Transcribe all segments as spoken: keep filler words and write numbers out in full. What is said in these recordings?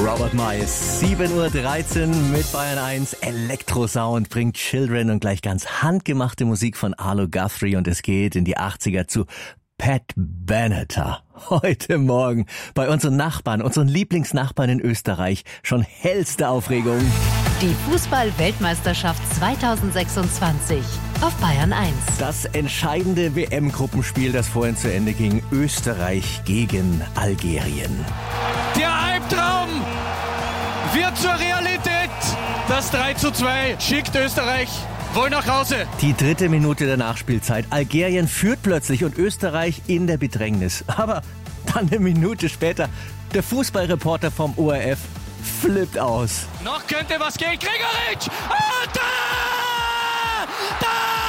Robert Miles. sieben Uhr dreizehn mit Bayern eins. Elektrosound bringt Children und gleich ganz handgemachte Musik von Arlo Guthrie und es geht in die achtziger zu Pat Benatar. Heute Morgen bei unseren Nachbarn, unseren Lieblingsnachbarn in Österreich. Schon hellste Aufregung. Die Fußball-Weltmeisterschaft zweitausendsechsundzwanzig auf Bayern eins. Das entscheidende W M-Gruppenspiel, das vorhin zu Ende ging. Österreich gegen Algerien. Der Albtraum wird zur Realität. Das drei zu zwei schickt Österreich wohl nach Hause. Die dritte Minute der Nachspielzeit. Algerien führt plötzlich und Österreich in der Bedrängnis. Aber dann eine Minute später, der Fußballreporter vom O R F flippt aus. Noch könnte was gehen. Gregoritsch! Und da! Da!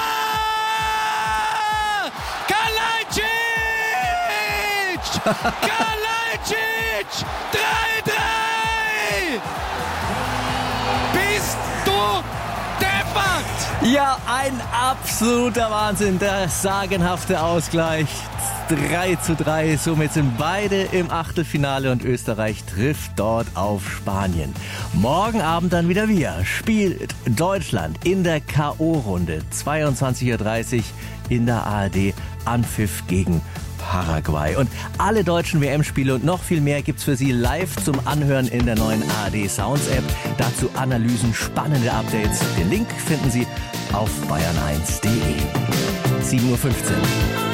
Kalajdzic! Kalajdzic! drei drei! Bist du deppert! Ja, ein absoluter Wahnsinn. Der sagenhafte Ausgleich. drei zu drei. Somit sind beide im Achtelfinale und Österreich trifft dort auf Spanien. Morgen Abend dann wieder wir. Spielt Deutschland in der K O-Runde. zweiundzwanzig Uhr dreißig in der A R D. Anpfiff gegen Paraguay. Und alle deutschen W M-Spiele und noch viel mehr gibt's für Sie live zum Anhören in der neuen A R D Sounds App. Dazu Analysen, spannende Updates. Den Link finden Sie auf bayern eins punkt de. sieben Uhr fünfzehn.